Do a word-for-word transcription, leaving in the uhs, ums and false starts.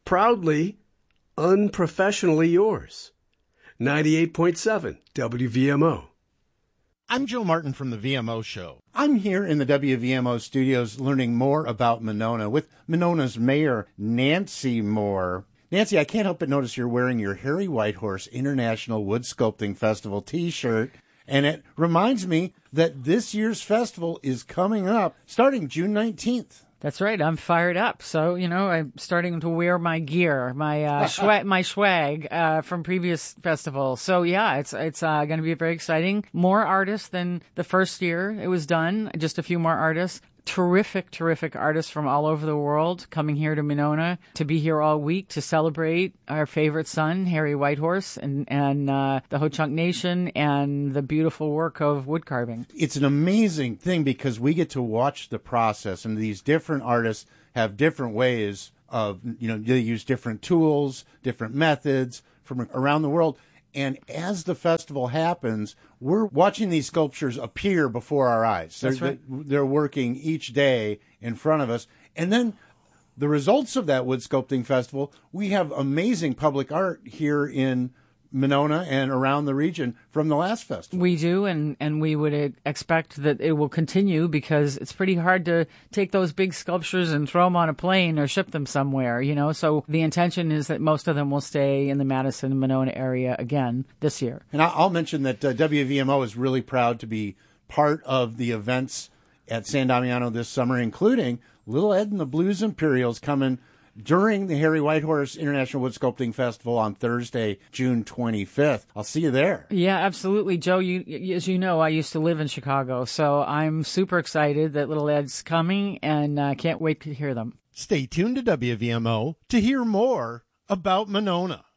Proudly, unprofessionally yours. ninety-eight point seven W V M O. I'm Joe Martin from the V M O Show. I'm here in the W V M O studios learning more about Monona with Monona's mayor, Nancy Moore. Nancy, I can't help but notice you're wearing your Harry Whitehorse International Wood Sculpting Festival t-shirt, and it reminds me that this year's festival is coming up starting June nineteenth. That's right. I'm fired up. So, you know, I'm starting to wear my gear, my uh, swag, my swag uh, from previous festivals. So, yeah, it's it's uh, going to be very exciting. More artists than the first year it was done. Just a few more artists. Terrific, terrific artists from all over the world coming here to Monona to be here all week to celebrate our favorite son, Harry Whitehorse, and, and uh, the Ho-Chunk Nation and the beautiful work of wood carving. It's an amazing thing because we get to watch the process, and these different artists have different ways of, you know, they use different tools, different methods from around the world. And as the festival happens, we're watching these sculptures appear before our eyes. That's they're, right. They're working each day in front of us. And then the results of that wood sculpting festival, we have amazing public art here in Monona and around the region from the last festival. We do, and, and we would expect that it will continue because it's pretty hard to take those big sculptures and throw them on a plane or ship them somewhere, you know. So the intention is that most of them will stay in the Madison, Monona area again this year. And I'll mention that uh, W V M O is really proud to be part of the events at San Damiano this summer, including Little Ed and the Blues Imperials coming during the Harry Whitehorse International Wood Sculpting Festival on Thursday, June twenty-fifth. I'll see you there. Yeah, absolutely. Joe, you, as you know, I used to live in Chicago, so I'm super excited that Little Ed's coming, and I uh, can't wait to hear them. Stay tuned to W V M O to hear more about Monona.